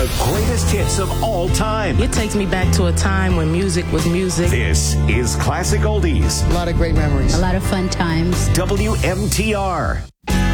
the greatest hits of all time. It takes me back to a time when music was music. This is Classic Oldies. A lot of great memories. A lot of fun times. WMTR.